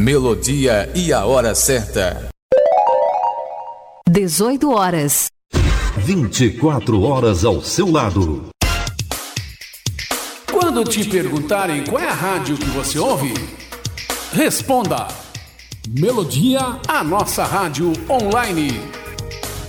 melodia e a hora certa. 18 horas. 24 horas ao seu lado. Quando te perguntarem qual é a rádio que você ouve, responda: Melodia, a nossa rádio online.